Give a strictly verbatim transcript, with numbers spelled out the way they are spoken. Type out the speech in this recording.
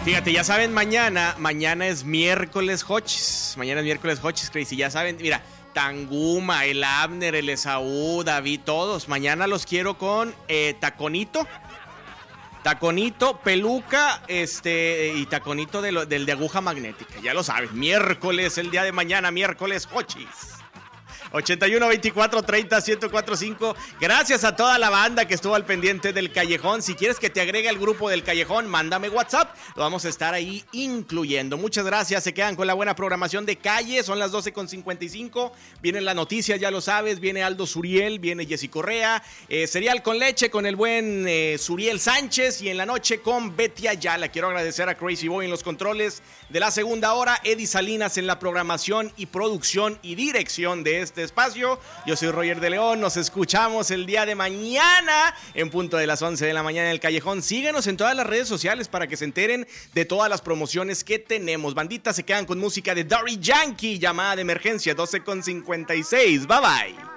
Fíjate, ya saben, mañana, mañana es miércoles Hochis. Mañana es miércoles Hochis, Crazy. Ya saben, mira, Tanguma, el Abner, el Esaú, David, todos. Mañana los quiero con eh, Taconito. Taconito, Peluca, este, y Taconito de lo, del de aguja magnética. Ya lo saben, miércoles, el día de mañana, miércoles Hochis. ochenta y uno, veinticuatro, treinta, ciento cuatro cinco. Gracias a toda la banda que estuvo al pendiente del Callejón. Si quieres que te agregue al grupo del Callejón, mándame WhatsApp. Lo vamos a estar ahí incluyendo. Muchas gracias. Se quedan con la buena programación de Calle. Son las doce con cincuenta y cinco. Vienen las noticias, ya lo sabes. Viene Aldo Suriel, viene Jessy Correa. Eh, cereal con leche con el buen eh, Suriel Sánchez. Y en la noche con Betty Ayala. Quiero agradecer a Crazy Boy en los controles de la segunda hora. Eddie Salinas en la programación y producción y dirección de este espacio. Yo soy Roger de León, nos escuchamos el día de mañana en punto de las once de la mañana en el Callejón. Síguenos en todas las redes sociales para que se enteren de todas las promociones que tenemos. Banditas, se quedan con música de Daddy Yankee, llamada de emergencia, doce con cincuenta y seis. Bye bye.